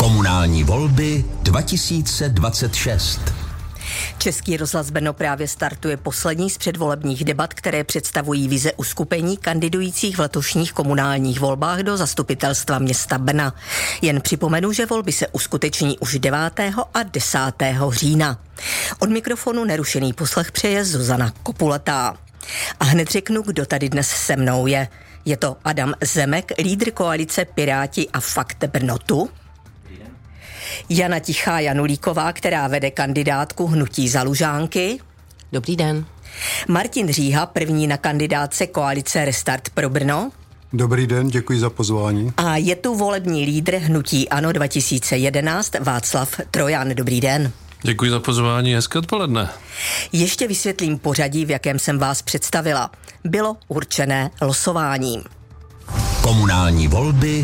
Komunální volby 2026. Český rozhlas Brno právě startuje poslední z předvolebních debat, které představují vize uskupení kandidujících v letošních komunálních volbách do zastupitelstva města Brna. Jen připomenu, že volby se uskuteční už 9. a 10. října. Od mikrofonu nerušený poslech přeje Zuzana Kopulatá. A hned řeknu, kdo tady dnes se mnou je. Je to Adam Zemek, lídr koalice Piráti a Fakt Brno tu. Jana Tichá Janulíková, která vede kandidátku Hnutí za Lužánky. Dobrý den. Martin Říha, první na kandidátce koalice Restart pro Brno. Dobrý den, děkuji za pozvání. A je tu volební lídr Hnutí ANO 2011 Václav Trojan. Dobrý den. Děkuji za pozvání, hezké odpoledne. Ještě vysvětlím pořadí, v jakém jsem vás představila. Bylo určené losováním. Komunální volby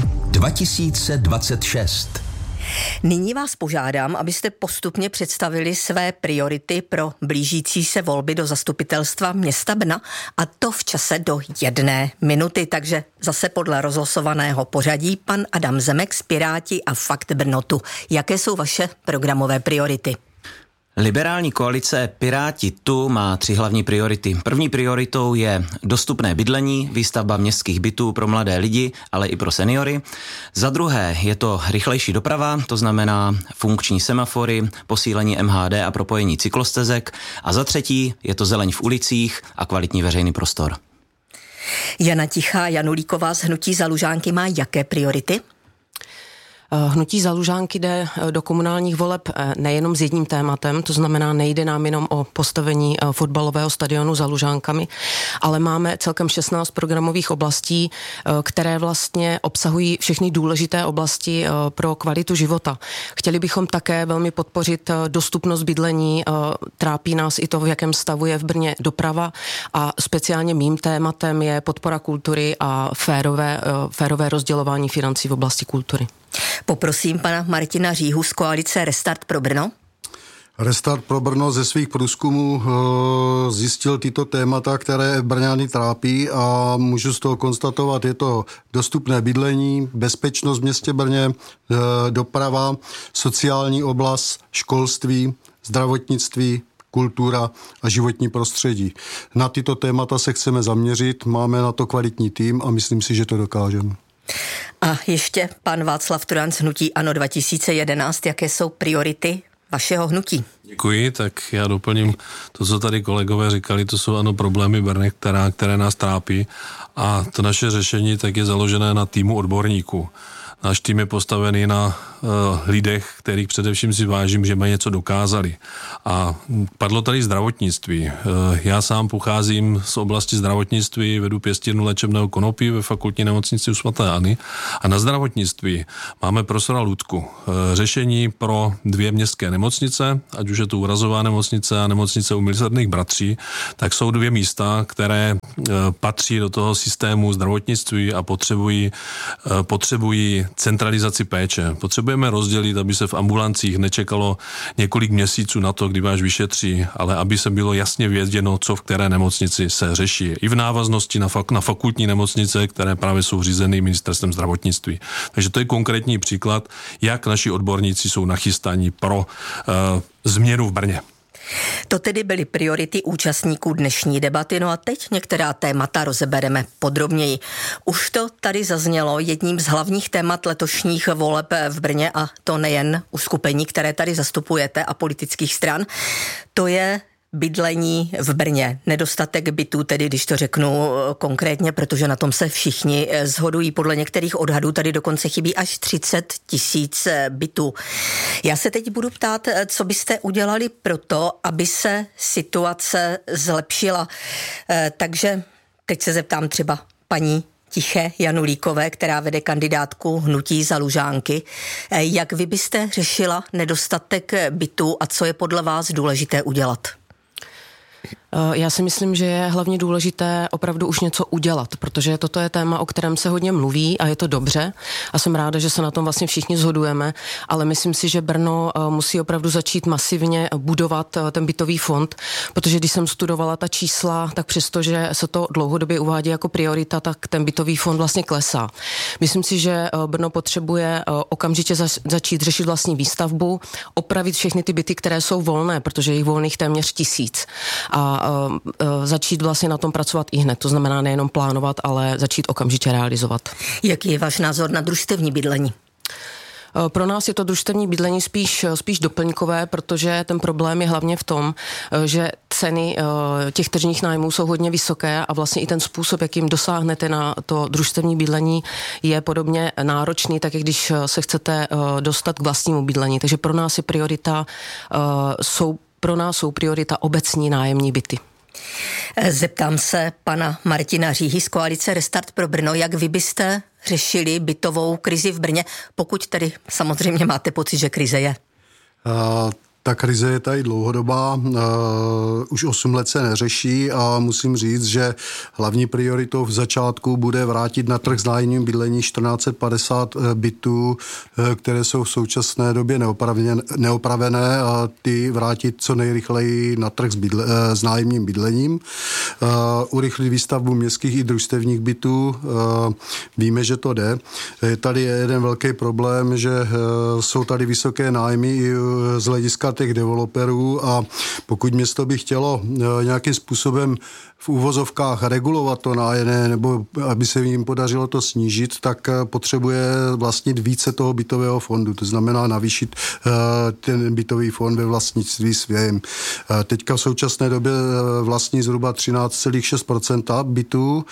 2026. Nyní vás požádám, abyste postupně představili své priority pro blížící se volby do zastupitelstva města Brna, a to v čase do 1 minuty. Takže zase podle rozlosovaného pořadí pan Adam Zemek z Piráti a Fakt Brno tu. Jaké jsou vaše programové priority? Liberální koalice Piráti tu má 3 hlavní priority. První prioritou je dostupné bydlení, výstavba městských bytů pro mladé lidi, ale i pro seniory. Za druhé je to rychlejší doprava, to znamená funkční semafory, posílení MHD a propojení cyklostezek. A za třetí je to zeleň v ulicích a kvalitní veřejný prostor. Jana Tichá Janulíková z Hnutí za Lužánky má jaké priority? Hnutí za Lužánky jde do komunálních voleb nejenom s jedním tématem, to znamená, nejde nám jenom o postavení fotbalového stadionu za Lužánkami, ale máme celkem 16 programových oblastí, které vlastně obsahují všechny důležité oblasti pro kvalitu života. Chtěli bychom také velmi podpořit dostupnost bydlení, trápí nás i to, v jakém stavu je v Brně doprava, a speciálně mým tématem je podpora kultury a férové rozdělování financí v oblasti kultury. Poprosím pana Martina Říhu z koalice Restart pro Brno. Restart pro Brno ze svých průzkumů zjistil tyto témata, které Brňány trápí, a můžu z toho konstatovat, je to dostupné bydlení, bezpečnost v městě Brně, doprava, sociální oblast, školství, zdravotnictví, kultura a životní prostředí. Na tyto témata se chceme zaměřit, máme na to kvalitní tým a myslím si, že to dokážeme. A ještě pan Václav Trojan z Hnutí ANO 2011. Jaké jsou priority vašeho hnutí? Děkuji, tak já doplním to, co tady kolegové říkali, to jsou ano problémy Brny, které nás trápí, a to naše řešení tak je založené na týmu odborníků. Náš tým je postavený na lidech, kterých především si vážím, že mají něco dokázali. A padlo tady zdravotnictví. Já sám pocházím z oblasti zdravotnictví, vedu pěstírnu léčebného konopí ve fakultní nemocnici u svaté Anny, a na zdravotnictví máme profesora Ludku. Řešení pro 2 městské nemocnice, ať už je to úrazová nemocnice a nemocnice u milosrdných bratří, tak jsou 2 místa, které patří do toho systému zdravotnictví a potřebují centralizaci péče. Potřebujeme rozdělit, aby se v ambulancích nečekalo několik měsíců na to, kdy vás vyšetří, ale aby se bylo jasně věděno, co v které nemocnici se řeší. I v návaznosti na fakultní nemocnice, které právě jsou řízeny ministerstvem zdravotnictví. Takže to je konkrétní příklad, jak naši odborníci jsou nachystaní pro změnu v Brně. To tedy byly priority účastníků dnešní debaty, no a teď některá témata rozebereme podrobněji. Už to tady zaznělo, jedním z hlavních témat letošních voleb v Brně, a to nejen uskupení, které tady zastupujete, a politických stran, to je bydlení v Brně. Nedostatek bytů, tedy když to řeknu konkrétně, protože na tom se všichni shodují. Podle některých odhadů tady dokonce chybí až 30 000 bytů. Já se teď budu ptát, co byste udělali pro to, aby se situace zlepšila. Takže teď se zeptám třeba paní Tiché Janulíkové, která vede kandidátku Hnutí za Lužánky. Jak vy byste řešila nedostatek bytů a co je podle vás důležité udělat? Já si myslím, že je hlavně důležité opravdu už něco udělat, protože toto je téma, o kterém se hodně mluví a je to dobře a jsem ráda, že se na tom vlastně všichni shodujeme, ale myslím si, že Brno musí opravdu začít masivně budovat ten bytový fond, protože když jsem studovala ta čísla, tak přestože se to dlouhodobě uvádí jako priorita, tak ten bytový fond vlastně klesá. Myslím si, že Brno potřebuje okamžitě začít řešit vlastní výstavbu, opravit všechny ty byty, které jsou volné, protože je jich volných téměř 1000 a začít vlastně na tom pracovat i hned. To znamená nejenom plánovat, ale začít okamžitě realizovat. Jaký je váš názor na družstevní bydlení? Pro nás je to družstevní bydlení spíš doplňkové, protože ten problém je hlavně v tom, že ceny těch tržních nájmů jsou hodně vysoké a vlastně i ten způsob, jakým dosáhnete na to družstevní bydlení, je podobně náročný, tak jak když se chcete dostat k vlastnímu bydlení. Takže pro nás je priorita, jsou priorita obecní nájemní byty. Zeptám se pana Martina Říhy z koalice Restart pro Brno, jak vy byste řešili bytovou krizi v Brně, pokud tedy samozřejmě máte pocit, že krize je. Ta krize je tady dlouhodobá, už 8 let se neřeší a musím říct, že hlavní prioritou v začátku bude vrátit na trh s nájemním bydlení 1450 bytů, které jsou v současné době neopravené a ty vrátit co nejrychleji na trh s nájemním bydlením. Urychlit výstavbu městských i družstevních bytů, víme, že to jde. Je tady jeden velký problém, že jsou tady vysoké nájmy i z hlediska těch developerů a pokud město by chtělo nějakým způsobem v úvozovkách regulovat to nájemné, nebo aby se jim podařilo to snížit, tak potřebuje vlastnit více toho bytového fondu. To znamená navýšit ten bytový fond ve vlastnictví svém. Teďka v současné době vlastní zhruba 13,6% bytů.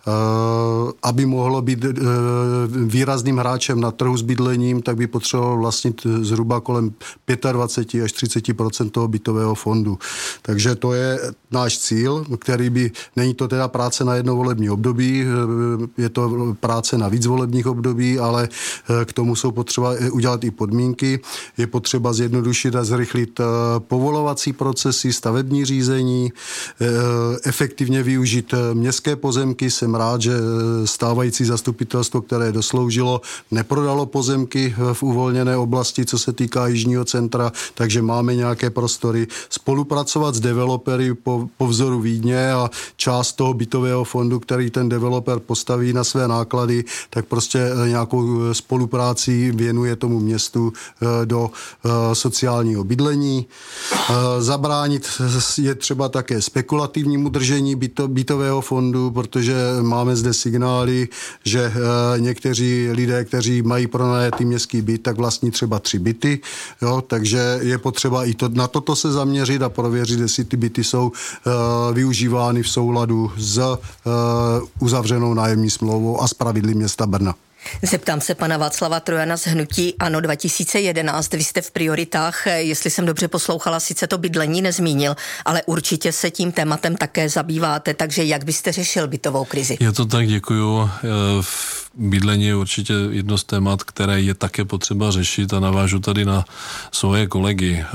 Aby mohlo být výrazným hráčem na trhu s bydlením, tak by potřeboval vlastnit zhruba kolem 25 až 30% toho bytového fondu. Takže to je náš cíl, který by, není to teda práce na jedno volební období, je to práce na víc volebních období, ale k tomu jsou potřeba udělat i podmínky. Je potřeba zjednodušit a zrychlit povolovací procesy, stavební řízení, efektivně využít městské pozemky. Jsem rád, že stávající zastupitelstvo, které dosloužilo, neprodalo pozemky v uvolněné oblasti, co se týká jižního centra, takže máme nějaké prostory. Spolupracovat s developery po vzoru Vídně a část toho bytového fondu, který ten developer postaví na své náklady, tak prostě nějakou spolupráci věnuje tomu městu do sociálního bydlení. Zabránit je třeba také spekulativnímu držení bytového fondu, protože máme zde signály, že někteří lidé, kteří mají pronajatý městský byt, tak vlastní třeba 3 byty, jo, takže je potřeba i na toto se zaměřit a prověřit, jestli ty byty jsou využívány v souladu s uzavřenou nájemní smlouvou a s pravidly města Brna. Zeptám se pana Václava Trojana z hnutí ANO 2011. Vy jste v prioritách, jestli jsem dobře poslouchala, sice to bydlení nezmínil, ale určitě se tím tématem také zabýváte, takže jak byste řešil bytovou krizi? Je to tak, děkuju. Bydlení je určitě jedno z témat, které je také potřeba řešit a navážu tady na svoje kolegy.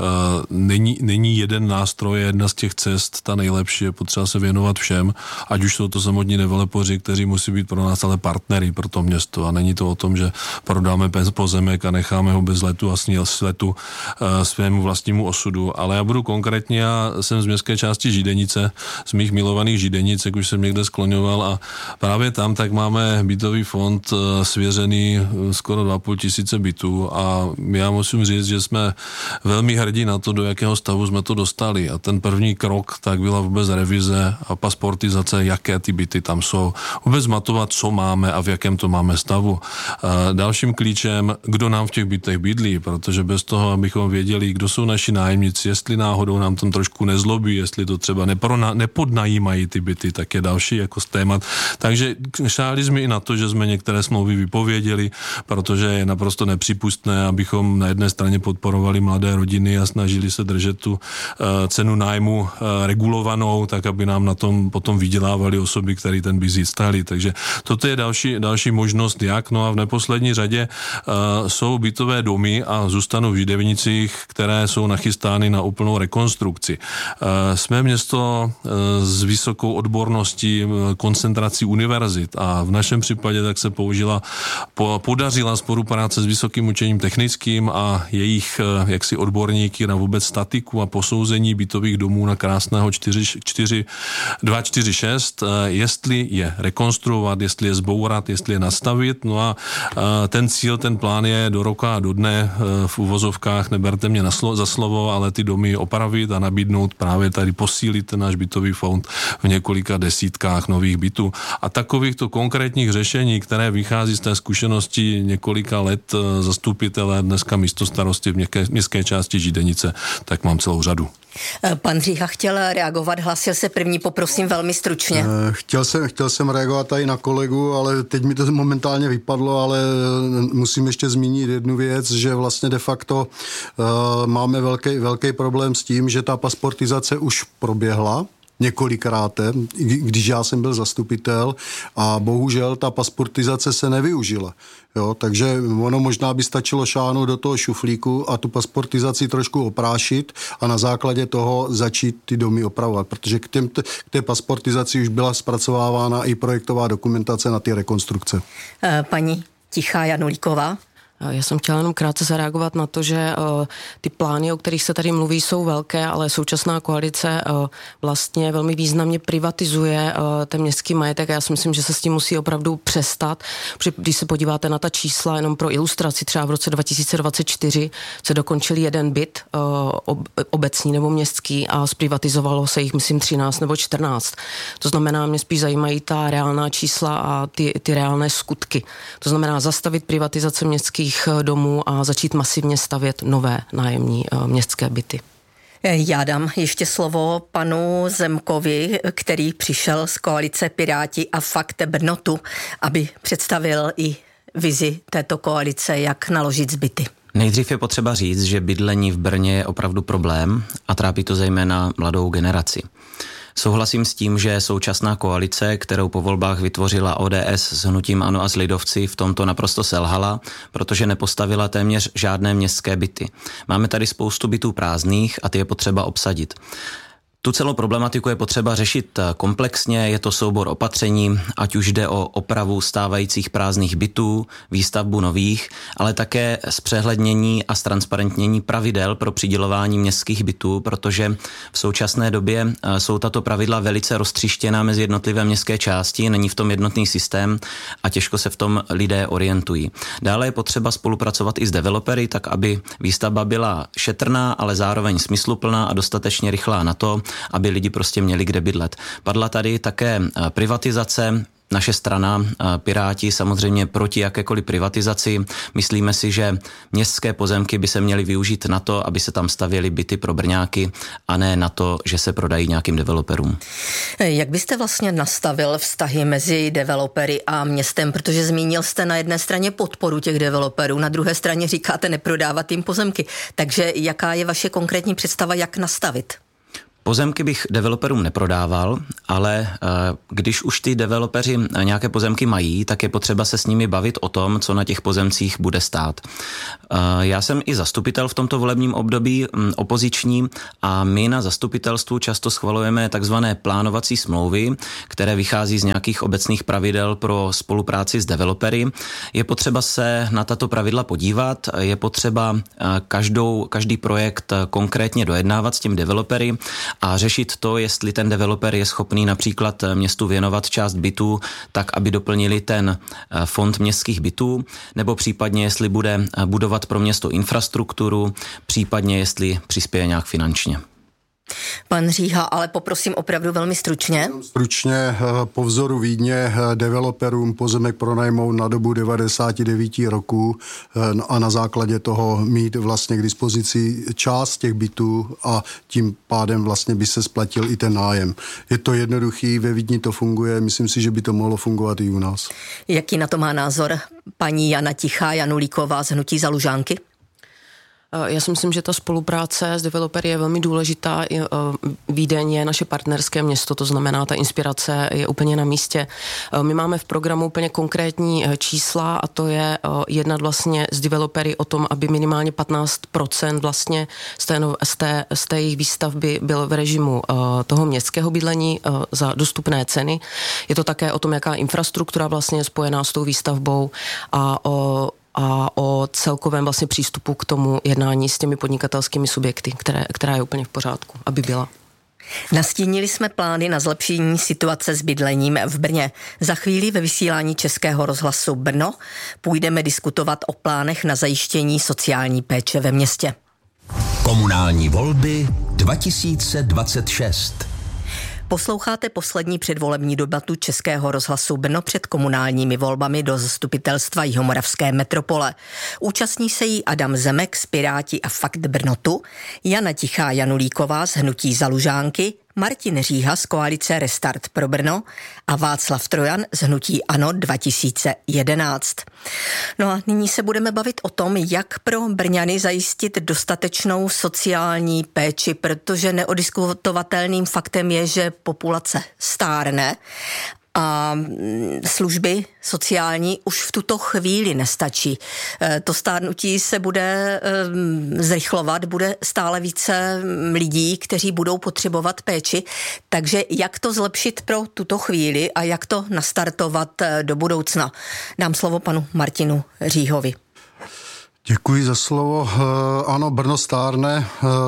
Není jeden nástroj, jedna z těch cest, ta nejlepší, je potřeba se věnovat všem, ať už jsou to samotní developeři, kteří musí být pro nás ale partnery pro to město a není to o tom, že prodáme pozemek a necháme ho bez letu a svetu svému vlastnímu osudu, ale já budu konkrétně, já jsem z městské části Židenice, z mých milovaných Židenic, jak už jsem někde skloňoval a právě tam tak máme bytový fond svěřený skoro 2500 bytů a já musím říct, že jsme velmi hrdí na to, do jakého stavu jsme to dostali a ten první krok tak byla vůbec revize a pasportizace, jaké ty byty tam jsou. Vůbec matovat, co máme a v jakém to máme stavu. Dalším klíčem, kdo nám v těch bytech bydlí, protože bez toho, abychom věděli, kdo jsou naši nájemníci, jestli náhodou nám tam trošku nezlobí, jestli to třeba nepodnajímají ty byty, tak je další jako témat. Takže šáli jsme i na to, že jsme některé smlouvy vypověděli, protože je naprosto nepřípustné, abychom na jedné straně podporovali mladé rodiny a snažili se držet tu cenu nájmu regulovanou, tak aby nám na tom potom vydělávali osoby, které ten byt získali. Takže toto je další možnost, jak. No a v neposlední řadě jsou bytové domy a zůstanou v Židevnicích, které jsou nachystány na úplnou rekonstrukci. Jsme město s vysokou odborností, koncentrací univerzit a v našem případě tak se podařila spolupráce s Vysokým učením technickým a jejich jaksi odborníky na vůbec statiku a posouzení bytových domů na krásného 246, jestli je rekonstruovat, jestli je zbourat, jestli je nastavit. No a ten cíl, ten plán je do roka a do dne v uvozovkách, neberte mě za slovo, ale ty domy opravit a nabídnout právě tady posílit ten náš bytový fond v několika desítkách nových bytů. A takovýchto konkrétních řešení, které vychází z té zkušenosti několika let zastupitele, dneska místostarosti v městské části Židenice, tak mám celou řadu. Pan Říha chtěl reagovat, hlasil se první, poprosím velmi stručně. Chtěl jsem reagovat tady na kolegu, ale teď mi to momentálně vypadlo, ale musím ještě zmínit jednu věc, že vlastně de facto máme velký problém s tím, že ta pasportizace už proběhla několikrát, když já jsem byl zastupitel a bohužel ta pasportizace se nevyužila. Jo, takže ono možná by stačilo šáhnout do toho šuflíku a tu pasportizaci trošku oprášit a na základě toho začít ty domy opravovat, protože k té pasportizaci už byla zpracovávána i projektová dokumentace na ty rekonstrukce. Paní Tichá Janulíková. Já jsem chtěla jenom krátce zareagovat na to, že ty plány, o kterých se tady mluví, jsou velké, ale současná koalice vlastně velmi významně privatizuje ten městský majetek a já si myslím, že se s tím musí opravdu přestat, protože když se podíváte na ta čísla, jenom pro ilustraci, třeba v roce 2024 se dokončil jeden byt obecní nebo městský a zprivatizovalo se jich, myslím, 13 nebo 14. To znamená, mě spíš zajímají ta reálná čísla a ty reálné skutky. To znamená zastavit privatizace městských domů a začít masivně stavět nové nájemní městské byty. Já dám ještě slovo panu Zemkovi, který přišel z koalice Piráti a Fakt Brnotu, aby představil i vizi této koalice, jak naložit s byty. Nejdřív je potřeba říct, že bydlení v Brně je opravdu problém a trápí to zejména mladou generaci. Souhlasím s tím, že současná koalice, kterou po volbách vytvořila ODS s hnutím ANO a s lidovci, v tomto naprosto selhala, protože nepostavila téměř žádné městské byty. Máme tady spoustu bytů prázdných a ty je potřeba obsadit. Tu celou problematiku je potřeba řešit komplexně, je to soubor opatření, ať už jde o opravu stávajících prázdných bytů, výstavbu nových, ale také zpřehlednění a ztransparentnění pravidel pro přidělování městských bytů, protože v současné době jsou tato pravidla velice roztříštěná mezi jednotlivé městské části, není v tom jednotný systém a těžko se v tom lidé orientují. Dále je potřeba spolupracovat i s developery, tak aby výstavba byla šetrná, ale zároveň smysluplná a dostatečně rychlá na to, aby lidi prostě měli kde bydlet. Padla tady také privatizace. Naše strana, Piráti, samozřejmě proti jakékoliv privatizaci. Myslíme si, že městské pozemky by se měly využít na to, aby se tam stavěly byty pro Brňáky a ne na to, že se prodají nějakým developerům. Jak byste vlastně nastavil vztahy mezi developery a městem, protože zmínil jste na jedné straně podporu těch developerů, na druhé straně říkáte neprodávat jim pozemky. Takže jaká je vaše konkrétní představa, jak nastavit? Pozemky bych developerům neprodával, ale když už ty developeři nějaké pozemky mají, tak je potřeba se s nimi bavit o tom, co na těch pozemcích bude stát. Já jsem i zastupitel v tomto volebním období opoziční a my na zastupitelstvu často schvalujeme takzvané plánovací smlouvy, které vychází z nějakých obecných pravidel pro spolupráci s developery. Je potřeba se na tato pravidla podívat, je potřeba každý projekt konkrétně dojednávat s těm developery a řešit to, jestli ten developer je schopný například městu věnovat část bytů tak, aby doplnili ten fond městských bytů, nebo případně jestli bude budovat pro město infrastrukturu, případně jestli přispěje nějak finančně. Pan Říha, ale poprosím opravdu velmi stručně. Stručně po vzoru Vídně developerům pozemek pronajmout na dobu 99 roků a na základě toho mít vlastně k dispozici část těch bytů a tím pádem vlastně by se splatil i ten nájem. Je to jednoduchý, ve Vídni to funguje, myslím si, že by to mohlo fungovat i u nás. Jaký na to má názor paní Jana Tichá Janulíková z hnutí Za Lužánky? Já si myslím, že ta spolupráce s developery je velmi důležitá. Vídeň je naše partnerské město, to znamená, ta inspirace je úplně na místě. My máme v programu úplně konkrétní čísla a to je jednat vlastně s developery o tom, aby minimálně 15% vlastně z té jejich výstavby byl v režimu toho městského bydlení za dostupné ceny. Je to také o tom, jaká infrastruktura vlastně je spojená s tou výstavbou a o celkovém vlastně přístupu k tomu jednání s těmi podnikatelskými subjekty, která je úplně v pořádku, aby byla. Nastínili jsme plány na zlepšení situace s bydlením v Brně. Za chvíli ve vysílání Českého rozhlasu Brno půjdeme diskutovat o plánech na zajištění sociální péče ve městě. Komunální volby 2026. Posloucháte poslední předvolební debatu Českého rozhlasu Brno před komunálními volbami do zastupitelstva Jihomoravské metropole. Účastní se jí Adam Zemek z Piráti a Fakt Brnotu, Jana Tichá Janulíková z Hnutí Za Lužánky, Martin Říha z koalice Restart pro Brno a Václav Trojan z Hnutí ANO 2011. No a nyní se budeme bavit o tom, jak pro Brňany zajistit dostatečnou sociální péči, protože neodiskutovatelným faktem je, že populace stárne a služby sociální už v tuto chvíli nestačí. To stárnutí se bude zrychlovat, bude stále více lidí, kteří budou potřebovat péči. Takže jak to zlepšit pro tuto chvíli a jak to nastartovat do budoucna? Dám slovo panu Martinu Říhovi. Děkuji za slovo. Ano, Brno stárne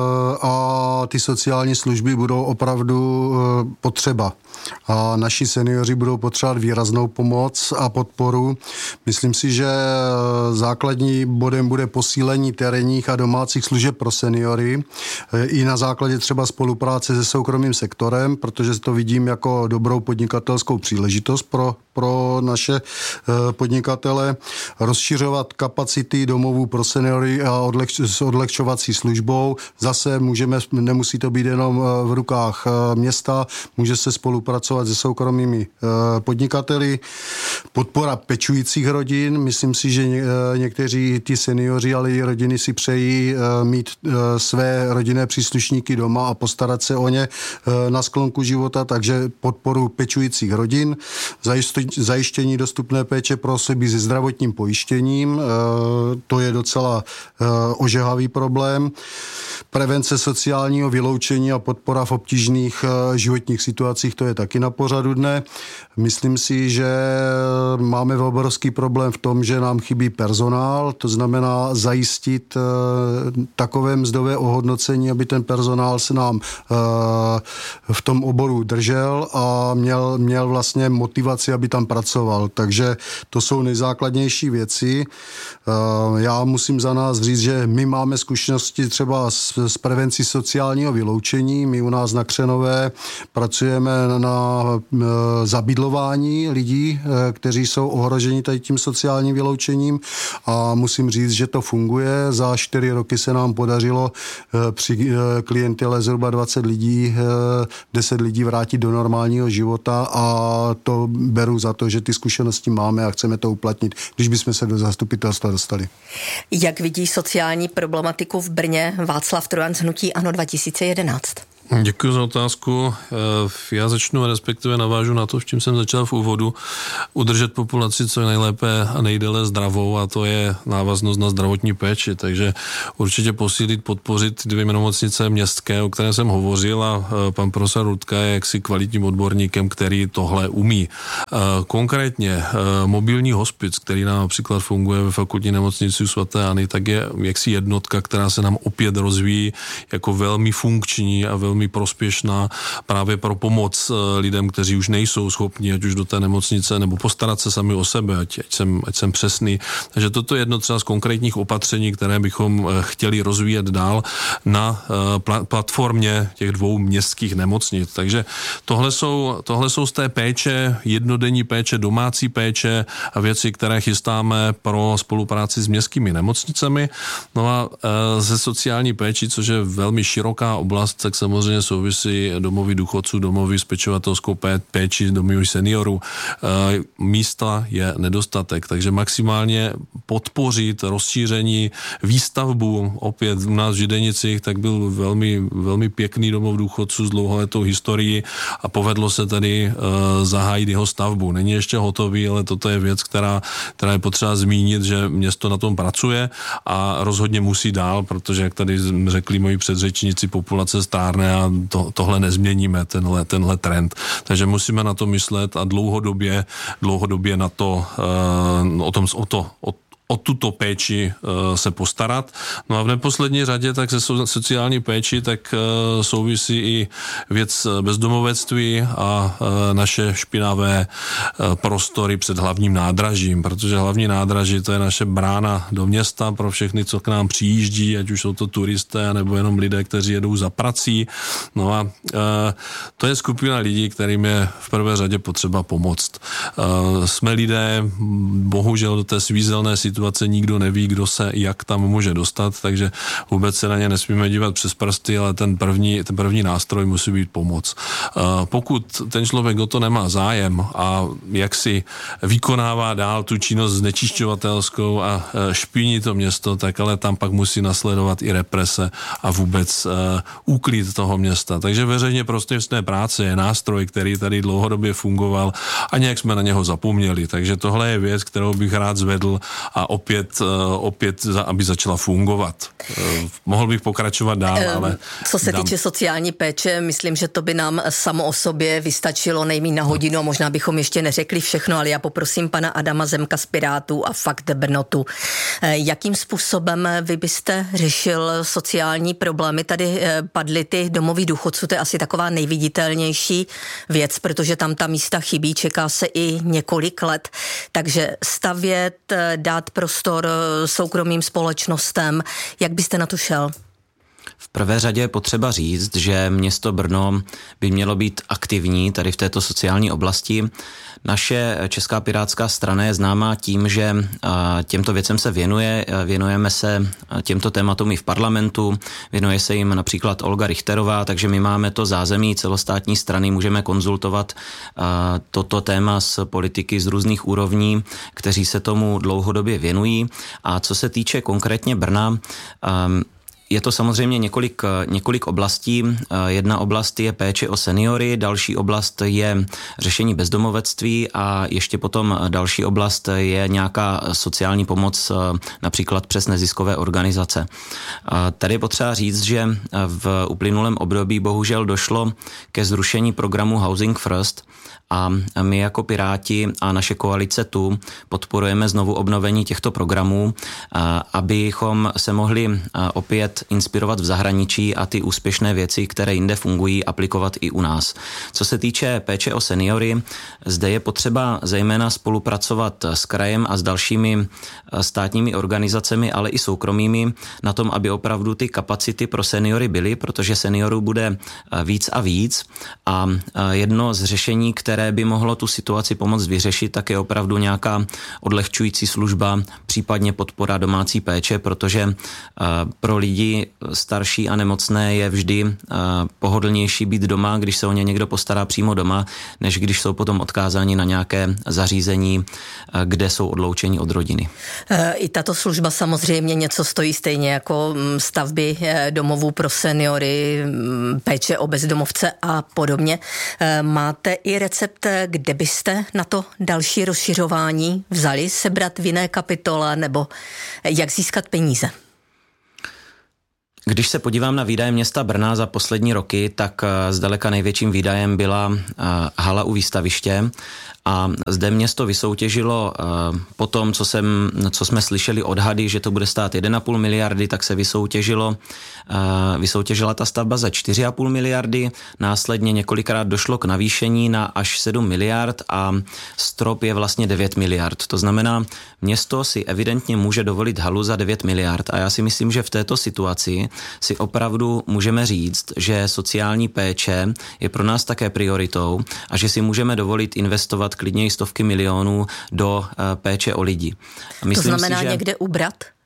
a ty sociální služby budou opravdu potřeba. A naši seniori budou potřebovat výraznou pomoc a podporu. Myslím si, že základní bodem bude posílení terénních a domácích služeb pro seniory i na základě třeba spolupráce se soukromým sektorem, protože to vidím jako dobrou podnikatelskou příležitost pro naše podnikatele. Rozšiřovat kapacity domovů pro seniory a s odlehčovací službou. Zase nemusí to být jenom v rukách města, může se spolupracovat se soukromými podnikateli. Podpora pečujících rodin. Myslím si, že někteří ty seniori, ale i rodiny si přejí mít své rodinné příslušníky doma a postarat se o ně na sklonku života, takže podporu pečujících rodin. Zajištění dostupné péče pro osoby se zdravotním pojištěním. To je docela ožehavý problém. Prevence sociálního vyloučení a podpora v obtížných životních situacích, to je taky na pořadu dne. Myslím si, že máme obrovský problém v tom, že nám chybí personál, to znamená zajistit takové mzdové ohodnocení, aby ten personál se nám v tom oboru držel a měl vlastně motivaci, aby tam pracoval. Takže to jsou nejzákladnější věci. Já musím za nás říct, že my máme zkušenosti třeba s prevencí sociálního vyloučení. My u nás na Křenové pracujeme na zabydlování lidí, kteří jsou ohroženi tady tím sociálním vyloučením a musím říct, že to funguje. Za 4 roky se nám podařilo při klientele zhruba 20 lidí, 10 lidí vrátit do normálního života a to beru za to, že ty zkušenosti máme a chceme to uplatnit, když bychom se do zastupitelstva dostali. Jak vidí sociální problematiku v Brně Václav Trojan z Hnutí ANO 2011? Děkuji za otázku. Já začnu, respektive navážu na to, v čím jsem začal v úvodu, udržet populaci co nejlépe a nejdéle zdravou a to je návaznost na zdravotní péči. Takže určitě posílit, podpořit 2 nemocnice městské, o které jsem hovořil a pan profesor Rudka je jaksi kvalitním odborníkem, který tohle umí. Konkrétně mobilní hospic, který nám například funguje ve fakultní nemocnici sv. Anny, tak je jaksi jednotka, která se nám opět rozvíjí jako velmi funkční a velmi prospěšná právě pro pomoc lidem, kteří už nejsou schopni, ať už do té nemocnice, nebo postarat se sami o sebe, ať jsem přesný. Takže toto je jedno třeba z konkrétních opatření, které bychom chtěli rozvíjet dál na platformě těch 2 městských nemocnic. Takže tohle jsou z té péče, jednodenní péče, domácí péče a věci, které chystáme pro spolupráci s městskými nemocnicemi. No a ze sociální péči, což je velmi široká oblast, tak samozřejmě samozřejmě souvisí domovy důchodců, domovy s pečovatelskou péči, domovy seniorů. Místa je nedostatek, takže maximálně podpořit rozšíření, výstavbu, opět u nás v Židenicích, tak byl velmi, velmi pěkný domov důchodců s dlouholetou historií a povedlo se tady zahájit jeho stavbu. Není ještě hotový, ale toto je věc, která je potřeba zmínit, že město na tom pracuje a rozhodně musí dál, protože jak tady řekli moji předřečníci, populace stárne a tohle nezměníme, tenhle trend. Takže musíme na to myslet a dlouhodobě na to, o tuto péči se postarat. No a v neposlední řadě tak se sociální péči tak souvisí i věc bezdomovectví a naše špinavé prostory před hlavním nádražím, protože hlavní nádraží to je naše brána do města pro všechny, co k nám přijíždí, ať už jsou to turisté, nebo jenom lidé, kteří jedou za prací. No a to je skupina lidí, kterým je v prvé řadě potřeba pomoct. Jsme lidé, bohužel do té svízelné situace nikdo neví, kdo se jak tam může dostat, takže vůbec se na ně nesmíme dívat přes prsty, ale ten první nástroj musí být pomoc. Pokud ten člověk o to nemá zájem a jak si vykonává dál tu činnost znečišťovatelskou a špiní to město, tak ale tam pak musí nasledovat i represe a vůbec úklid toho města. Takže veřejně prospěšné práce je nástroj, který tady dlouhodobě fungoval a nějak jsme na něho zapomněli. Takže tohle je věc, kterou bych rád zvedl a opět, aby začala fungovat. Mohl bych pokračovat dál, ale... Co se týče sociální péče, myslím, že to by nám samo o sobě vystačilo nejméně na hodinu a možná bychom ještě neřekli všechno, ale já poprosím pana Adama Zemka z Pirátů a Fakt Brnotu. Jakým způsobem vy byste řešil sociální problémy? Tady padly ty domovy důchodců, to je asi taková nejviditelnější věc, protože tam ta místa chybí, čeká se i několik let. Takže stavět, dát prostor soukromým společnostem. Jak byste na to šel? V prvé řadě je potřeba říct, že město Brno by mělo být aktivní tady v této sociální oblasti. Naše Česká pirátská strana je známá tím, že těmto věcem se věnujeme se těmto tématům i v parlamentu, věnuje se jim například Olga Richterová, takže my máme to zázemí celostátní strany, můžeme konzultovat toto téma s politiky z různých úrovní, kteří se tomu dlouhodobě věnují. A co se týče konkrétně Brna, je to samozřejmě několik oblastí. Jedna oblast je péče o seniory, další oblast je řešení bezdomovectví a ještě potom další oblast je nějaká sociální pomoc, například přes neziskové organizace. Tady je potřeba říct, že v uplynulém období bohužel došlo ke zrušení programu Housing First a my jako Piráti a naše koalice tu podporujeme znovu obnovení těchto programů, abychom se mohli opět inspirovat v zahraničí a ty úspěšné věci, které jinde fungují, aplikovat i u nás. Co se týče péče o seniory, zde je potřeba zejména spolupracovat s krajem a s dalšími státními organizacemi, ale i soukromými na tom, aby opravdu ty kapacity pro seniory byly, protože seniorů bude víc a víc a jedno z řešení, které by mohlo tu situaci pomoct vyřešit, tak je opravdu nějaká odlehčující služba, případně podpora domácí péče, protože pro lidi starší a nemocné je vždy pohodlnější být doma, když se o ně někdo postará přímo doma, než když jsou potom odkázáni na nějaké zařízení, kde jsou odloučeni od rodiny. I tato služba samozřejmě něco stojí, stejně jako stavby domovů pro seniory, péče o bezdomovce a podobně. Máte i recept, kde byste na to další rozšiřování vzali, sebrat v jiné kapitole, nebo jak získat peníze? Když se podívám na výdaje města Brna za poslední roky, tak zdaleka největším výdajem byla hala u výstaviště a zde město vysoutěžilo po tom, co jsme slyšeli odhady, že to bude stát 1,5 miliardy, tak se vysoutěžila ta stavba za 4,5 miliardy, následně několikrát došlo k navýšení na až 7 miliard a strop je vlastně 9 miliard. To znamená, město si evidentně může dovolit halu za 9 miliard a já si myslím, že v této situaci si opravdu můžeme říct, že sociální péče je pro nás také prioritou a že si můžeme dovolit investovat klidně i stovky milionů do péče o lidi. Myslím to znamená si, že někde ubrat?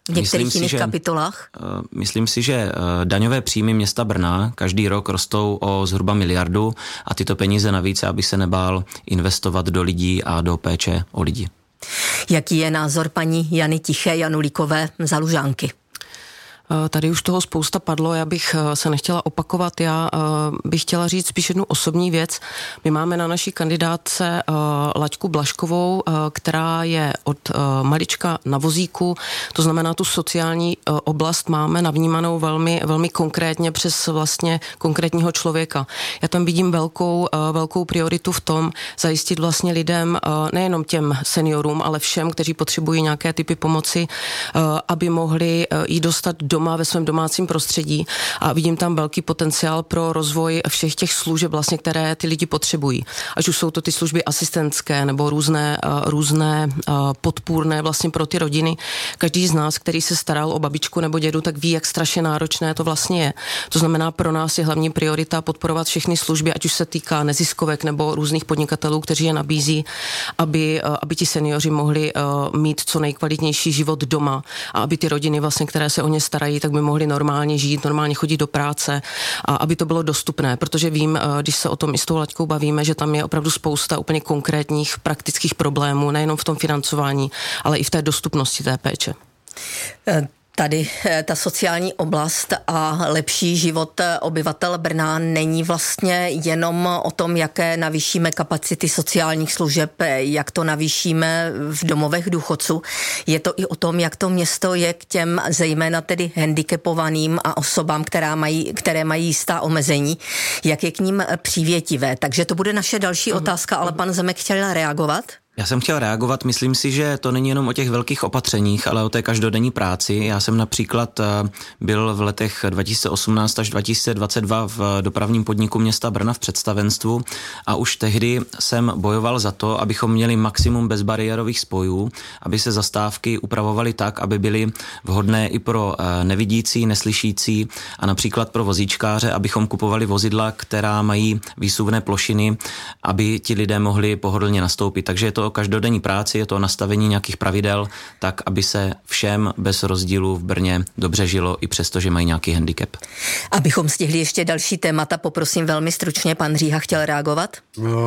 v některých jiných kapitolách? Myslím si, že daňové příjmy města Brna každý rok rostou o zhruba 1 miliardu a tyto peníze navíc, aby se nebál investovat do lidí a do péče o lidi. Jaký je názor paní Jany Tiché Janulíkové za Lužánky? Tady už toho spousta padlo, já bych se nechtěla opakovat, já bych chtěla říct spíš jednu osobní věc. My máme na naší kandidátce Laďku Blažkovou, která je od malička na vozíku, to znamená tu sociální oblast máme navnímanou velmi, velmi konkrétně přes vlastně konkrétního člověka. Já tam vidím velkou prioritu v tom zajistit vlastně lidem, nejenom těm seniorům, ale všem, kteří potřebují nějaké typy pomoci, aby mohli jí dostat doma ve svém domácím prostředí a vidím tam velký potenciál pro rozvoj všech těch služeb, vlastně, které ty lidi potřebují. Ať už jsou to ty služby asistentské nebo různé podpůrné vlastně pro ty rodiny. Každý z nás, který se staral o babičku nebo dědu, tak ví, jak strašně náročné to vlastně je. To znamená, pro nás je hlavní priorita podporovat všechny služby, ať už se týká neziskovek nebo různých podnikatelů, kteří je nabízí, aby ti seniori mohli mít co nejkvalitnější život doma a aby ty rodiny, vlastně, které se o ně starají, tak by mohli normálně žít, normálně chodit do práce a aby to bylo dostupné, protože vím, když se o tom i s tou Laďkou bavíme, že tam je opravdu spousta úplně konkrétních praktických problémů, nejenom v tom financování, ale i v té dostupnosti té péče. Tady ta sociální oblast a lepší život obyvatel Brna není vlastně jenom o tom, jaké navýšíme kapacity sociálních služeb, jak to navýšíme v domovech důchodců. Je to i o tom, jak to město je k těm zejména tedy handicapovaným a osobám, které mají jistá omezení, jak je k ním přívětivé. Takže to bude naše další otázka, ale pan Zemek chtěl reagovat? Já jsem chtěl reagovat, myslím si, že to není jenom o těch velkých opatřeních, ale o té každodenní práci. Já jsem například byl v letech 2018 až 2022 v dopravním podniku města Brna v představenstvu a už tehdy jsem bojoval za to, abychom měli maximum bezbariérových spojů, aby se zastávky upravovaly tak, aby byly vhodné i pro nevidící, neslyšící a například pro vozíčkáře, abychom kupovali vozidla, která mají výsuvné plošiny, aby ti lidé mohli pohodlně nastoupit. Takže je to o každodenní práci, je to o nastavení nějakých pravidel, tak, aby se všem bez rozdílu v Brně dobře žilo, i přesto, že mají nějaký handicap. Abychom stihli ještě další témata, poprosím velmi stručně, pan Říha chtěl reagovat?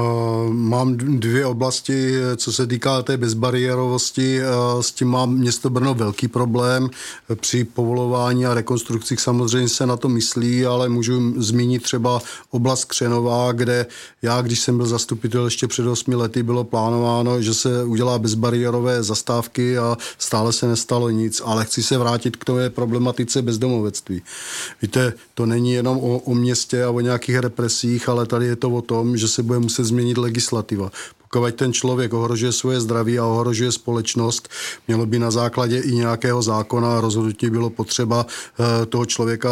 Mám 2 oblasti, co se týká té bezbariérovosti, s tím má město Brno velký problém. Při povolování a rekonstrukcích samozřejmě se na to myslí, ale můžu zmínit třeba oblast Křenová, kde já, když jsem byl zastupitel ještě před 8 lety, bylo plánováno, že se udělá bezbariérové zastávky a stále se nestalo nic, ale chci se vrátit k té problematice bezdomovectví. Víte, to není jenom o městě a o nějakých represích, ale tady je to o tom, že se bude muset změnit legislativa. Pokud ten člověk ohrožuje svoje zdraví a ohrožuje společnost, mělo by na základě i nějakého zákona rozhodnutí bylo potřeba toho člověka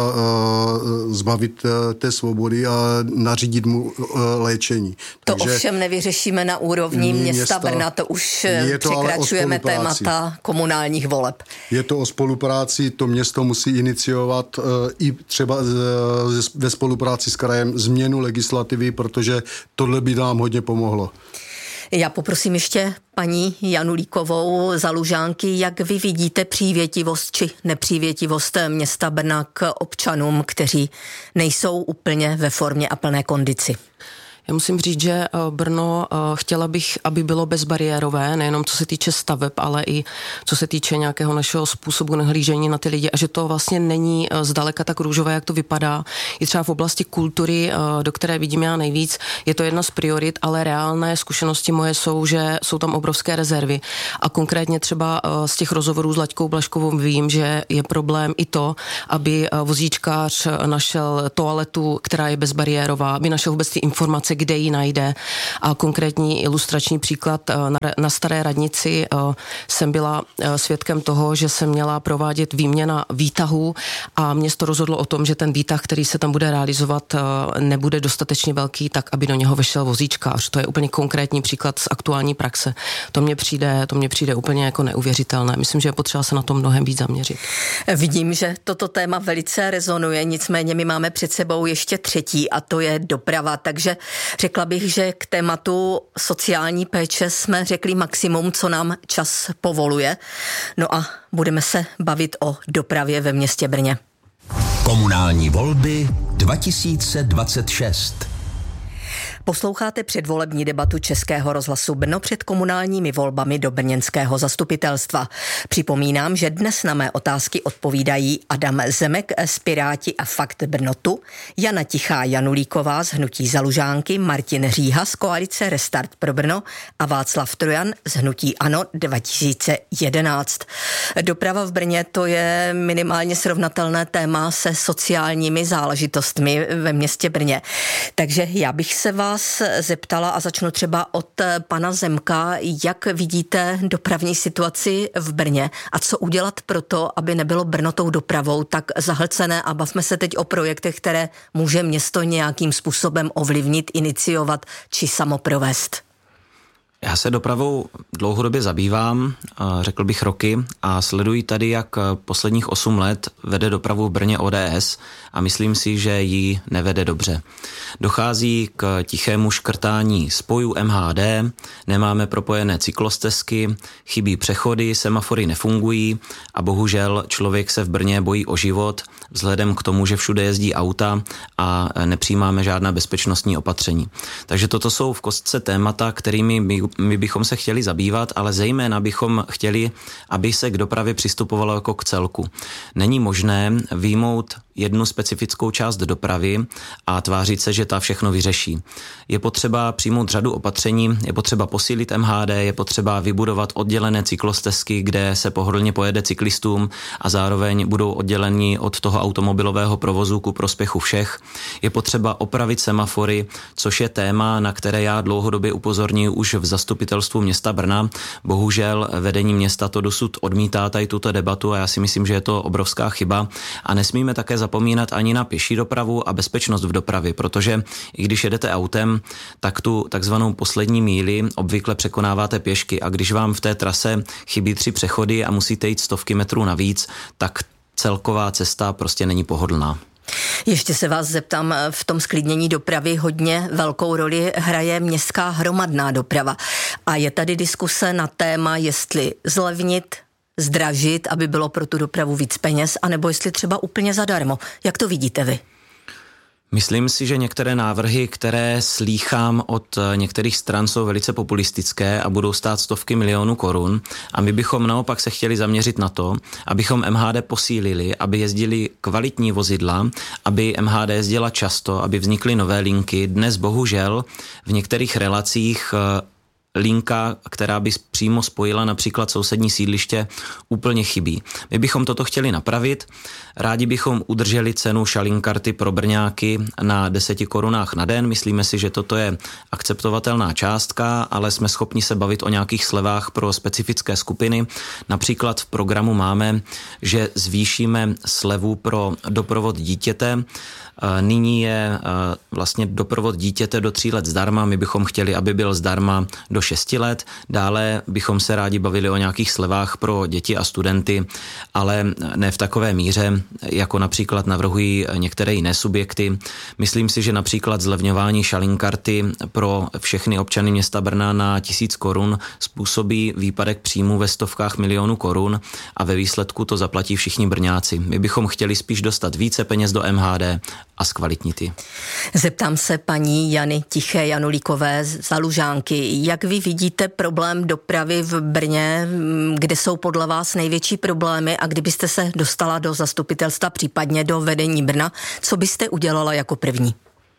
zbavit té svobody a nařídit mu léčení. To ovšem nevyřešíme na úrovni města Brna, to už překračujeme témata komunálních voleb. Je to o spolupráci, to město musí iniciovat i třeba ve spolupráci s krajem změnu legislativy, protože tohle by nám hodně pomohlo. Já poprosím ještě paní Janulíkovou za Lužánky, jak vy vidíte přívětivost či nepřívětivost města Brna k občanům, kteří nejsou úplně ve formě a plné kondici. Já musím říct, že Brno chtěla bych, aby bylo bezbariérové, nejenom co se týče staveb, ale i co se týče nějakého našeho způsobu nahlížení na ty lidi a že to vlastně není zdaleka tak růžové, jak to vypadá. I třeba v oblasti kultury, do které vidím já nejvíc, je to jedna z priorit, ale reálné zkušenosti moje jsou, že jsou tam obrovské rezervy. A konkrétně třeba z těch rozhovorů s Laďkou Blažkovou vím, že je problém i to, aby vozíčkář našel toaletu, která je bezbariérová, aby našel vůbec ty informace, kde ji najde. A konkrétní ilustrační příklad na Staré radnici jsem byla svědkem toho, že se měla provádět výměna výtahů a město rozhodlo o tom, že ten výtah, který se tam bude realizovat, nebude dostatečně velký, tak aby do něho vešel vozíčkář. To je úplně konkrétní příklad z aktuální praxe. To mně přijde úplně jako neuvěřitelné. Myslím, že je potřeba se na to mnohem víc zaměřit. Vidím, že toto téma velice rezonuje, nicméně my máme před sebou ještě třetí a to je doprava, takže Řekla bych, že k tématu sociální péče jsme řekli maximum, co nám čas povoluje. No a budeme se bavit o dopravě ve městě Brně. Komunální volby 2026. Posloucháte předvolební debatu Českého rozhlasu Brno před komunálními volbami do brněnského zastupitelstva. Připomínám, že dnes na mé otázky odpovídají Adam Zemek z Piráti a Fakt Brnotu, Jana Tichá Janulíková z Hnutí Za Lužánky, Martin Říha z koalice Restart pro Brno a Václav Trojan z Hnutí ANO 2011. Doprava v Brně, to je minimálně srovnatelné téma se sociálními záležitostmi ve městě Brně. Takže já bych se vás zeptala a začnu třeba od pana Zemka, jak vidíte dopravní situaci v Brně a co udělat pro to, aby nebylo Brno tou dopravou tak zahlcené, a bavme se teď o projektech, které může město nějakým způsobem ovlivnit, iniciovat či samoprovést. Já se dopravou dlouhodobě zabývám, řekl bych roky, a sleduji tady, jak posledních 8 let vede dopravu v Brně ODS a myslím si, že ji nevede dobře. Dochází k tichému škrtání spojů MHD, nemáme propojené cyklostezky, chybí přechody, semafory nefungují a bohužel člověk se v Brně bojí o život vzhledem k tomu, že všude jezdí auta a nepřijímáme žádná bezpečnostní opatření. Takže toto jsou v kostce témata, kterými my bychom se chtěli zabývat, ale zejména bychom chtěli, aby se k dopravě přistupovalo jako k celku. Není možné vyjmout jednu specifickou část dopravy a tvářit se, že ta všechno vyřeší. Je potřeba přijmout řadu opatření, je potřeba posílit MHD, je potřeba vybudovat oddělené cyklostezky, kde se pohodlně pojede cyklistům a zároveň budou odděleni od toho automobilového provozu ku prospěchu všech. Je potřeba opravit semafory, což je téma, na které já dlouhodobě upozorňuji už v zastupitelstvu města Brna. Bohužel vedení města to dosud odmítá tady tuto debatu a já si myslím, že je to obrovská chyba. A nesmíme také zapomínat ani na pěší dopravu a bezpečnost v dopravě, protože i když jedete autem, tak tu takzvanou poslední míli obvykle překonáváte pěšky a když vám v té trase chybí 3 přechody a musíte jít stovky metrů navíc, tak celková cesta prostě není pohodlná. Ještě se vás zeptám, v tom sklidnění dopravy hodně velkou roli hraje městská hromadná doprava. A je tady diskuse na téma, jestli zlevnit, zdražit, aby bylo pro tu dopravu víc peněz, anebo jestli třeba úplně zadarmo. Jak to vidíte vy? Myslím si, že některé návrhy, které slýchám od některých stran, jsou velice populistické a budou stát stovky milionů korun a my bychom naopak se chtěli zaměřit na to, abychom MHD posílili, aby jezdili kvalitní vozidla, aby MHD jezdila často, aby vznikly nové linky. Dnes bohužel v některých relacích linka, která by přímo spojila například sousední sídliště, úplně chybí. My bychom toto chtěli napravit. Rádi bychom udrželi cenu šalinkarty pro Brňáky na 10 korunách na den. Myslíme si, že toto je akceptovatelná částka, ale jsme schopni se bavit o nějakých slevách pro specifické skupiny. Například v programu máme, že zvýšíme slevu pro doprovod dítěte. Nyní je vlastně doprovod dítěte do 3 let zdarma, my bychom chtěli, aby byl zdarma do 6 let. Dále bychom se rádi bavili o nějakých slevách pro děti a studenty, ale ne v takové míře, jako například navrhují některé jiné subjekty. Myslím si, že například zlevňování šalinkarty pro všechny občany města Brna na 1000 korun způsobí výpadek příjmů ve stovkách milionů korun a ve výsledku to zaplatí všichni Brňáci. My bychom chtěli spíš dostat více peněz do MHD a zkvalitnit ji. Zeptám se paní Jany Tiché Janulíkové za Lužánky. Jak vy vidíte problém dopravy v Brně, kde jsou podle vás největší problémy a kdybyste se dostala do zastupitelstva, případně do vedení Brna, co byste udělala jako první?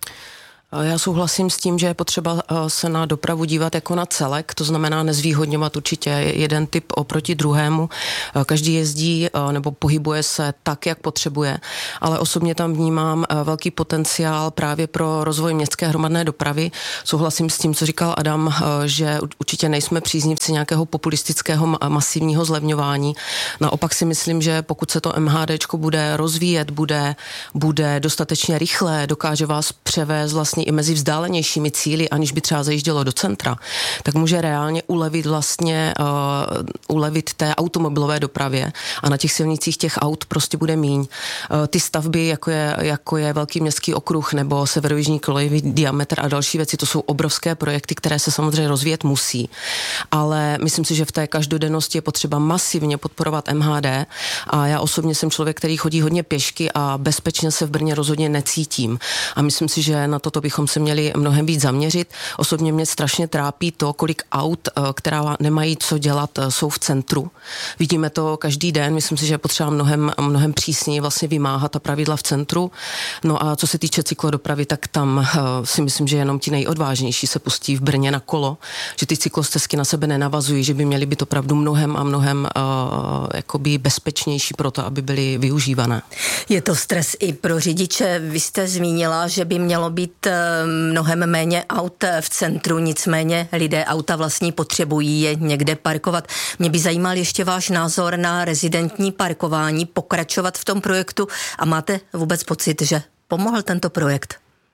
Já souhlasím s tím, že je potřeba se na dopravu dívat jako na celek, to znamená nezvýhodňovat určitě jeden typ oproti druhému. Každý jezdí nebo pohybuje se tak, jak potřebuje, ale osobně tam vnímám velký potenciál právě pro rozvoj městské hromadné dopravy. Souhlasím s tím, co říkal Adam, že určitě nejsme příznivci nějakého populistického masivního zlevňování. Naopak si myslím, že pokud se to MHDčko bude rozvíjet, bude dostatečně rychlé, dokáže vás převést vlastně vlastně i mezi vzdálenějšími cíli, aniž by třeba zajíždělo do centra, tak může reálně ulevit té automobilové dopravě a na těch silnicích těch aut prostě bude míň. Ty stavby, jako je Velký městský okruh nebo severojižní kolejový diametr a další věci, to jsou obrovské projekty, které se samozřejmě rozvíjet musí. Ale myslím si, že v té každodennosti je potřeba masivně podporovat MHD a já osobně jsem člověk, který chodí hodně pěšky a bezpečně se v Brně rozhodně necítím. A myslím si, že na toto bychom se měli mnohem víc zaměřit. Osobně mě strašně trápí to, kolik aut, která nemají co dělat, jsou v centru. Vidíme to každý den, myslím si, že je potřeba mnohem přísněji vlastně vymáhat ta pravidla v centru. No a co se týče cyklodopravy, tak tam si myslím, že jenom ti nejodvážnější se pustí v Brně na kolo, že ty cyklostezky na sebe nenavazují, že by měly být opravdu mnohem jakoby bezpečnější pro to, aby byly využívané. Je to stres i pro řidiče. Vy jste zmínila, že by mělo být mnohem méně aut v centru, nicméně lidé auta vlastní potřebují je někde parkovat. Mě by zajímal ještě váš názor na rezidentní parkování, pokračovat v tom projektu a máte vůbec pocit, že pomohl tento projekt?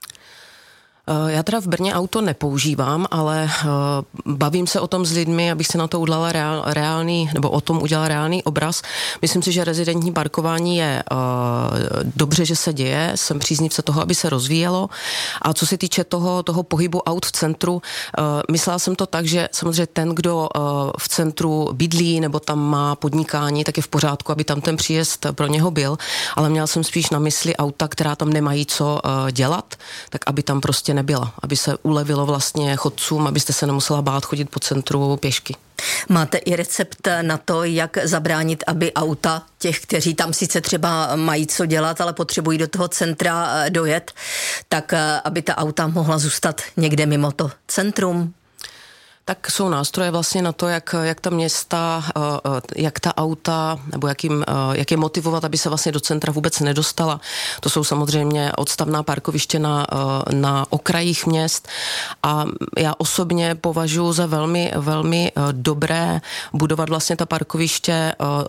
Já teda v Brně auto nepoužívám, ale bavím se o tom s lidmi, abych se na to udělala o tom udělala reálný obraz. Myslím si, že rezidentní parkování je dobře, že se děje, jsem příznivce toho, aby se rozvíjelo. A co se týče toho pohybu aut v centru, myslela jsem to tak, že samozřejmě ten, kdo v centru bydlí nebo tam má podnikání, tak je v pořádku, aby tam ten příjezd pro něho byl, ale měla jsem spíš na mysli auta, která tam nemají co dělat, tak aby tam prostě nebyla, aby se ulevilo vlastně chodcům, abyste se nemusela bát chodit po centru pěšky. Máte i recept na to, jak zabránit, aby auta těch, kteří tam sice třeba mají co dělat, ale potřebují do toho centra dojet, tak aby ta auta mohla zůstat někde mimo to centrum? Tak jsou nástroje vlastně na to, jak ta města, jak ta auta, nebo jak je motivovat, aby se vlastně do centra vůbec nedostala. To jsou samozřejmě odstavná parkoviště na okrajích měst a já osobně považuji za velmi, velmi dobré budovat vlastně ta parkoviště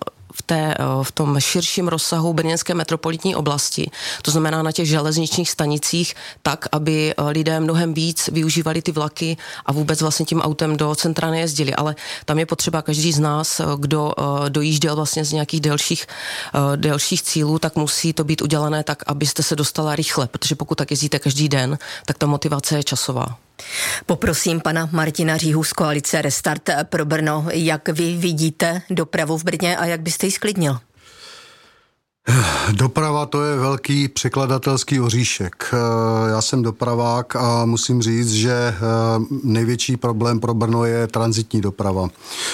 v tom širším rozsahu brněnské metropolitní oblasti, to znamená na těch železničních stanicích, tak, aby lidé mnohem víc využívali ty vlaky a vůbec vlastně tím autem do centra nejezdili. Ale tam je potřeba každý z nás, kdo dojížděl vlastně z nějakých delších cílů, tak musí to být udělané tak, abyste se dostala rychle, protože pokud tak jezdíte každý den, tak ta motivace je časová. Poprosím pana Martina Říhu z koalice Restart pro Brno, jak vy vidíte dopravu v Brně a jak byste ji sklidnil? Doprava to je velký překladatelský oříšek. Já jsem dopravák a musím říct, že největší problém pro Brno je tranzitní doprava.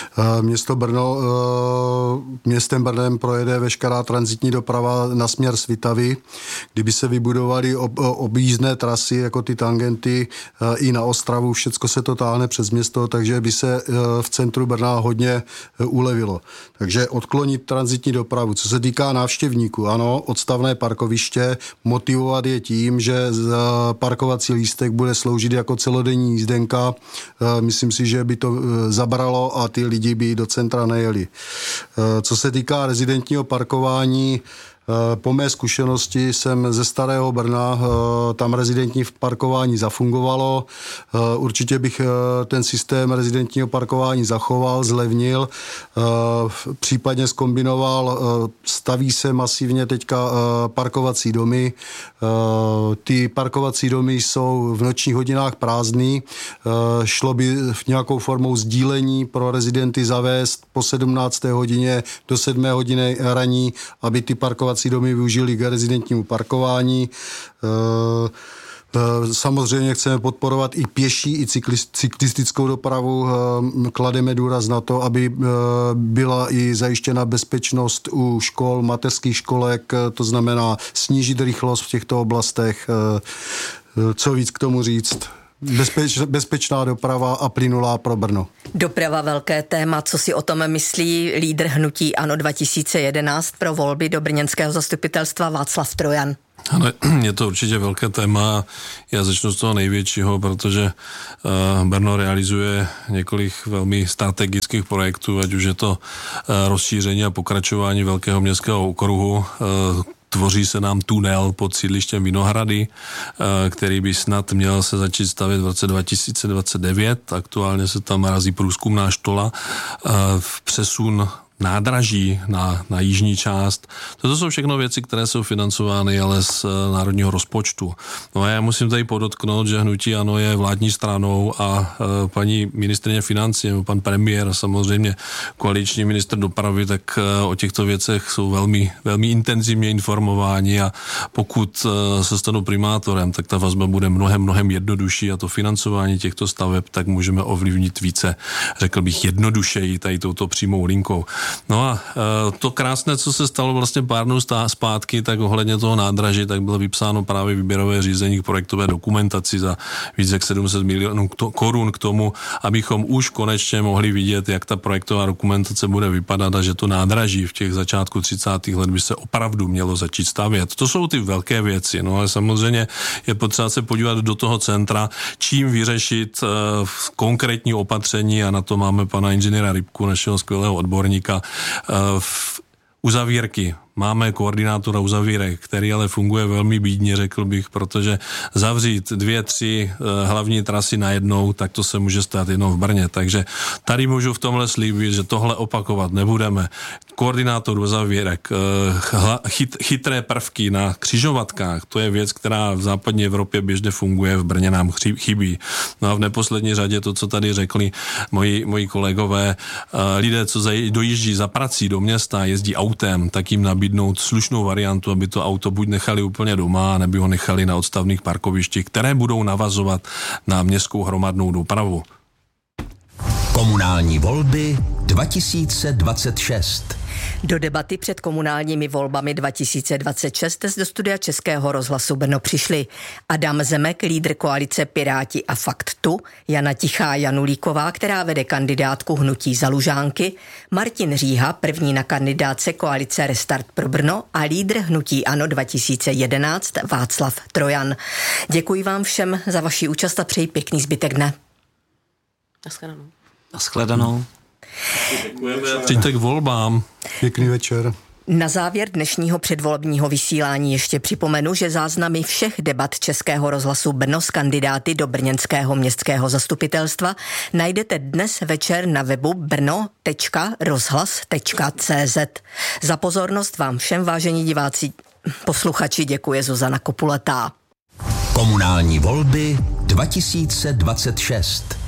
Městem Brnem projede veškerá tranzitní doprava na směr Svitavy. Kdyby se vybudovaly objízdné trasy, jako ty tangenty i na Ostravu, všecko se to táhne přes město, takže by se v centru Brna hodně ulevilo. Takže odklonit tranzitní dopravu. Co se týká návštěvníků, ano, odstavné parkoviště, motivovat je tím, že parkovací lístek bude sloužit jako celodenní jízdenka. Myslím si, že by to zabralo a ty lidi by do centra nejeli. Co se týká rezidentního parkování, po mé zkušenosti jsem ze Starého Brna, tam rezidentní parkování zafungovalo. Určitě bych ten systém rezidentního parkování zachoval, zlevnil, případně zkombinoval, staví se masivně teďka parkovací domy. Ty parkovací domy jsou v nočních hodinách prázdný. Šlo by v nějakou formou sdílení pro rezidenty zavést po 17. hodině do 7. hodiny raní, aby ty parkovací domy využili k rezidentnímu parkování. Samozřejmě chceme podporovat i pěší, i cyklistickou dopravu. Klademe důraz na to, aby byla i zajištěna bezpečnost u škol, mateřských školek, to znamená snížit rychlost v těchto oblastech. Co víc k tomu říct? Bezpečná doprava a plynulá pro Brno. Doprava velké téma, co si o tom myslí lídr hnutí ANO 2011 pro volby do brněnského zastupitelstva Václav Trojan. Ale je to určitě velké téma. Já začnu z toho největšího, protože Brno realizuje několik velmi strategických projektů, ať už je to rozšíření a pokračování velkého městského okruhu, tvoří se nám tunel pod sídlištěm Vinohrady, který by snad měl se začít stavět v roce 2029. Aktuálně se tam razí průzkumná štola. Přesun nádraží na jižní část. To jsou všechno věci, které jsou financovány ale z národního rozpočtu. No a já musím tady podotknout, že hnutí ANO je vládní stranou a paní ministryně financí, pan premiér, samozřejmě koaliční ministr dopravy, tak o těchto věcech jsou velmi, velmi intenzivně informováni a pokud se stanou primátorem, tak ta vazba bude mnohem jednodušší a to financování těchto staveb tak můžeme ovlivnit více, řekl bych, jednodušeji tady touto přímou linkou. No a to krásné, co se stalo vlastně pár dnů zpátky, tak ohledně toho nádraží, tak bylo vypsáno právě výběrové řízení k projektové dokumentaci za víc jak 700 milionů korun k tomu, abychom už konečně mohli vidět, jak ta projektová dokumentace bude vypadat a že to nádraží v těch začátku 30. let by se opravdu mělo začít stavět. To jsou ty velké věci, no ale samozřejmě je potřeba se podívat do toho centra, čím vyřešit konkrétní opatření a na to máme pana inženýra Rybku, našeho skvělého odborníka, v uzavírky. Máme koordinátora uzavírek, který ale funguje velmi bídně, řekl bych, protože zavřít 2-3 hlavní trasy najednou, tak to se může stát jenom v Brně. Takže tady můžu v tomhle slíbit, že tohle opakovat nebudeme. Koordinátor uzavírek, chytré prvky na křižovatkách, to je věc, která v západní Evropě běžně funguje, v Brně nám chybí. No a v neposlední řadě to, co tady řekli moji kolegové, lidé, co dojíždí za prací do města, jezdí autem, tak jim nabídnout slušnou variantu, aby to auto buď nechali úplně doma, nebo ho nechali na odstavných parkovištích, které budou navazovat na městskou hromadnou dopravu. Komunální volby 2026. Do debaty před komunálními volbami 2026 do studia Českého rozhlasu Brno přišli Adam Zemek, lídr koalice Piráti a Fakt Tu, Jana Tichá Janulíková, která vede kandidátku hnutí Za Lužánky, Martin Říha, první na kandidátce koalice Restart pro Brno a lídr hnutí ANO 2011 Václav Trojan. Děkuji vám všem za vaši účast a přeji pěkný zbytek dne. Naschledanou. Přijďte k volbám. Pěkný večer. Na závěr dnešního předvolebního vysílání ještě připomenu, že záznamy všech debat Českého rozhlasu Brno s kandidáty do brněnského městského zastupitelstva najdete dnes večer na webu brno.rozhlas.cz. Za pozornost vám všem, vážení diváci, posluchači, děkuje Zuzana Kopuletá. Komunální volby 2026.